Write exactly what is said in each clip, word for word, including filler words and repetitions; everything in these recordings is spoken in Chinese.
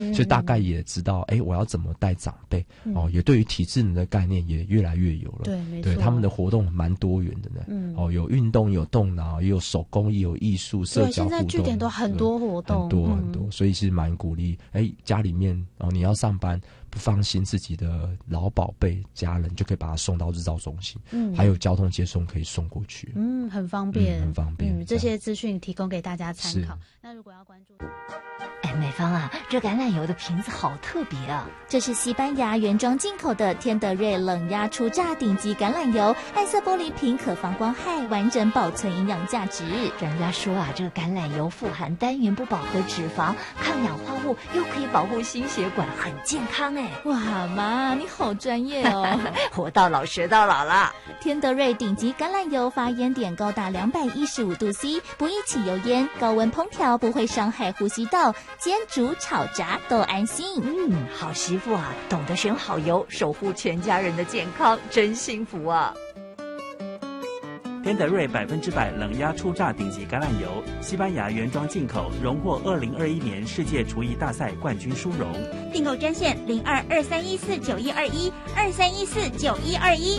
所以大概也知道，哎，我要怎么带长辈、嗯、哦，也对于体智能的概念也越来越有了。 对，没错。 对，他们的活动蛮多元的呢。嗯，哦，有运动，有动脑，也有手工，也有艺术、社交互动。 对，现在据点都很多活动， 很多很多，嗯、所以是蛮鼓励。哎，家里面哦，你要上班不放心自己的老宝贝家人，就可以把他送到日照中心。嗯，还有交通接送可以送过去。 嗯，很方便， 嗯、很方便。 嗯，这些资讯提供给大家参考。那如果要关注， 哎，美芳啊，这橄榄油的瓶子好特别啊！ 这是西班牙原装进口的天德瑞冷压初榨顶级橄榄油，暗色玻璃瓶可防光害，完整保存营养价值。 人家说啊，这个橄榄油富含单元不饱和脂肪，抗氧化物，又可以保护心血管，很健康哎！ 哇，妈，你好专业哦！ 活到老学到老啦！ 天德瑞顶级橄榄油发烟点高达两百一十五度 C， 不易起油烟，高温烹调不会伤害呼吸道，煎煮炒炸都安心。 嗯，好媳妇啊，懂得选好油，守护全家人的健康，真幸福啊！ 天德瑞百分之百冷压初榨顶级橄榄油，西班牙原装进口，荣获二零二一年世界厨艺大赛冠军殊荣。 订购专线零二二三一四九一二一二三一四九一二一。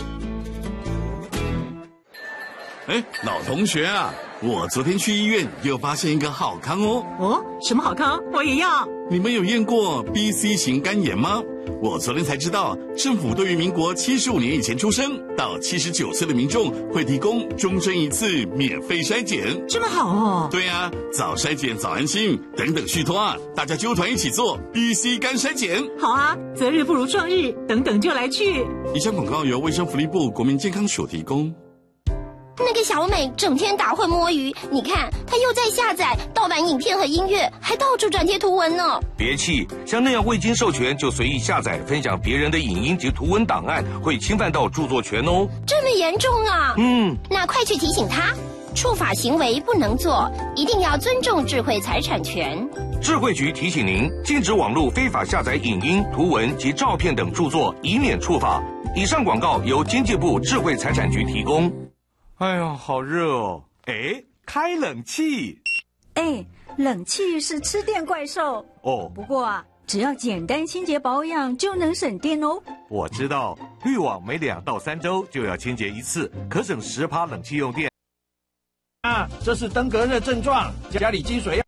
哎，老同学啊，我昨天去医院又发现一个好康哦。 哦，什么好康？我也要。 你们有验过 B C 型肝炎吗？我昨天才知道，政府对于民国七十五年以前出生到七十九岁的民众会提供终身一次免费筛检。 这么好哦。 对啊，早筛检早安心，等等续托啊，大家揪团一起做 B C 肝筛检。 好啊，择日不如撞日，等等就来去。 以上广告由卫生福利部国民健康署提供。 那个小美整天打混摸鱼，你看她又在下载盗版影片和音乐，还到处转贴图文呢。 别气，像那样未经授权就随意下载分享别人的影音及图文档案，会侵犯到著作权哦。 这么严重啊？ 嗯， 那快去提醒她，触法行为不能做，一定要尊重智慧财产权。 智慧局提醒您，禁止网络非法下载影音、图文及照片等著作，以免触法。以上广告由经济部智慧财产局提供。 哎呀，好热哦！哎，开冷气。 哎，冷气是吃电怪兽哦。 不过啊，只要简单清洁保养就能省电哦。 我知道，滤网每两到三周就要清洁一次，可省十趴冷气用电。 啊，这是登革热症状，家里积水要。